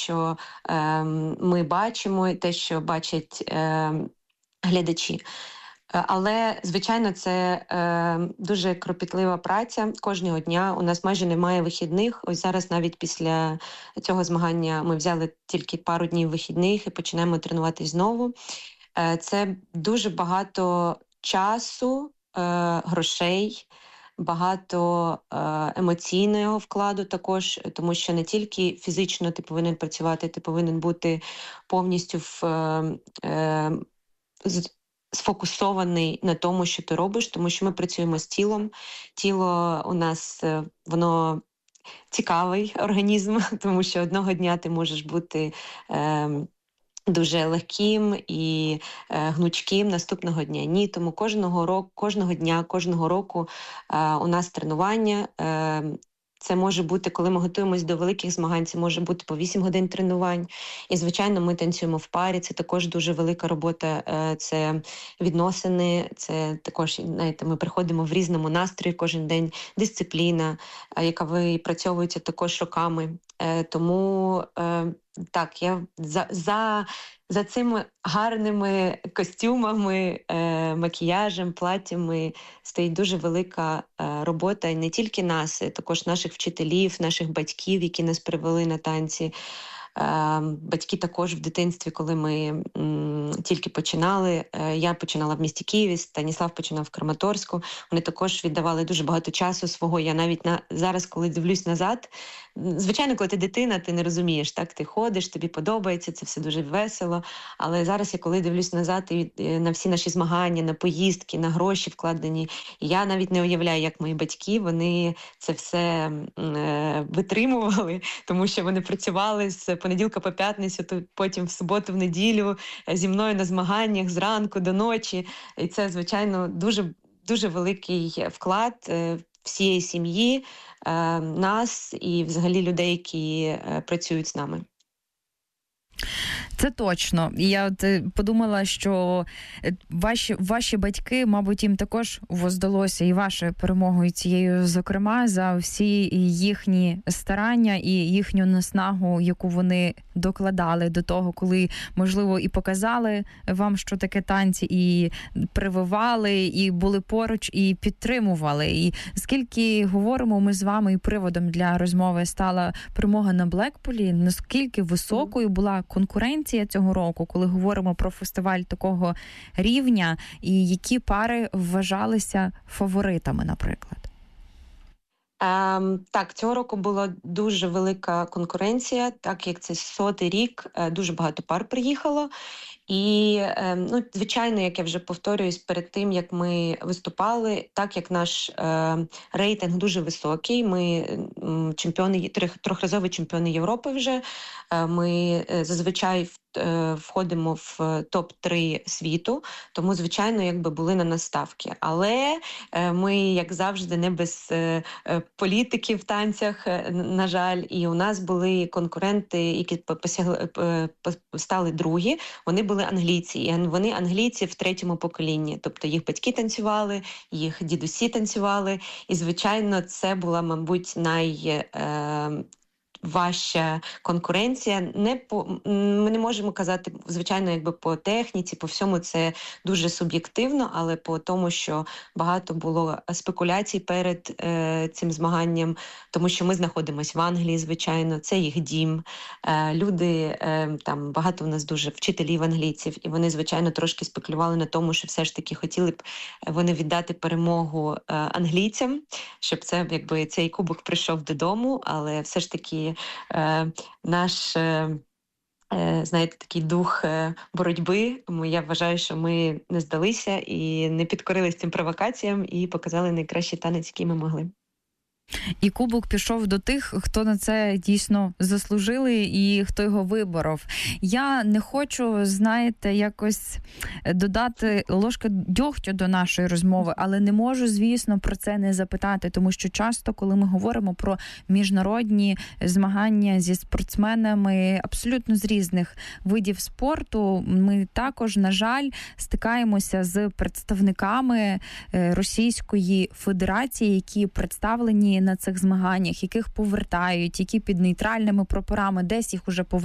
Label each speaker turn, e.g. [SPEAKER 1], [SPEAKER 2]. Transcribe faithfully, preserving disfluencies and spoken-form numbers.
[SPEAKER 1] що е, ми бачимо, те, що бачать е, глядачі. Але, звичайно, це е, дуже кропітлива праця кожного дня. У нас майже немає вихідних. Ось зараз навіть після цього змагання ми взяли тільки пару днів вихідних і починаємо тренуватись знову. Е, це дуже багато часу, е, грошей, багато е, емоційного вкладу також, тому що не тільки фізично ти повинен працювати, ти повинен бути повністю в е, е, сфокусований на тому, що ти робиш, тому що ми працюємо з тілом. Тіло у нас, воно цікавий організм, тому що одного дня ти можеш бути е, дуже легким і е, гнучким, наступного дня ні. Тому кожного року, кожного дня, кожного року е, у нас тренування. Е, Це може бути, коли ми готуємось до великих змагань, це може бути по вісім годин тренувань. І, звичайно, ми танцюємо в парі, це також дуже велика робота, це відносини, це також, знаєте, ми приходимо в різному настрої кожен день, дисципліна, яка випрацьовується також роками. Тому, так, я за... за За цими гарними костюмами, е, макіяжем, платтями стоїть дуже велика е, робота. І не тільки нас, а також наших вчителів, наших батьків, які нас привели на танці. Е, батьки також в дитинстві, коли ми м, тільки починали. Е, я починала в місті Києві, Станіслав починав в Краматорську. Вони також віддавали дуже багато часу свого. Я навіть на, зараз, коли дивлюсь назад, звичайно, коли ти дитина, ти не розумієш, так? Ти ходиш, тобі подобається, це все дуже весело. Але зараз я коли дивлюсь назад і на всі наші змагання, на поїздки, на гроші вкладені, я навіть не уявляю, як мої батьки, вони це все е, витримували, тому що вони працювали з понеділка по п'ятницю, то потім в суботу, в неділю зі мною на змаганнях зранку до ночі. І це, звичайно, дуже, дуже великий вклад е, всієї сім'ї, е, нас і взагалі людей, які е, працюють з нами.
[SPEAKER 2] Це точно. І я от подумала, що ваші, ваші батьки, мабуть, їм також воздалося і вашою перемогою цією, зокрема, за всі їхні старання і їхню наснагу, яку вони докладали до того, коли, можливо, і показали вам, що таке танці, і прививали, і були поруч, і підтримували. І скільки говоримо ми з вами, і приводом для розмови стала перемога на Блекпулі, наскільки високою була конкуренція цього року, коли говоримо про фестиваль такого рівня, і які пари вважалися фаворитами, наприклад?
[SPEAKER 1] Ем, так, цього року була дуже велика конкуренція, так як це сотий рік, дуже багато пар приїхало. І, ну, звичайно, як я вже повторююсь, перед тим, як ми виступали, так як наш е, рейтинг дуже високий, ми чемпіони, трьохразові чемпіони Європи вже, ми зазвичай входимо в топ три світу, тому, звичайно, якби були на нас ставки. Але ми, як завжди, не без політики в танцях, на жаль, і у нас були конкуренти, які посягли, стали другі, вони були англійці, і вони англійці в третьому поколінні, тобто їх батьки танцювали, їх дідусі танцювали, і, звичайно, це була, мабуть, най... важча конкуренція. Не по ми не можемо казати, звичайно, якби по техніці, по всьому це дуже суб'єктивно, але по тому, що багато було спекуляцій перед е, цим змаганням, тому що ми знаходимося в Англії, звичайно, це їх дім. Е, люди, е, там багато в нас дуже вчителів англійців, і вони, звичайно, трошки спекулювали на тому, що все ж таки хотіли б вони віддати перемогу е, англійцям, щоб це, якби, цей кубок прийшов додому, але все ж таки Е, наш, е, знаєте, такий дух боротьби. Я вважаю, що ми не здалися і не підкорились цим провокаціям і показали найкращий танець, який ми могли.
[SPEAKER 2] І кубок пішов до тих, хто на це дійсно заслужили і хто його виборов. Я не хочу, знаєте, якось додати ложки дьогтю до нашої розмови, але не можу, звісно, про це не запитати, тому що часто, коли ми говоримо про міжнародні змагання зі спортсменами абсолютно з різних видів спорту, ми також, на жаль, стикаємося з представниками Російської Федерації, які представлені на цих змаганнях, яких повертають, які під нейтральними прапорами, десь їх уже повертають.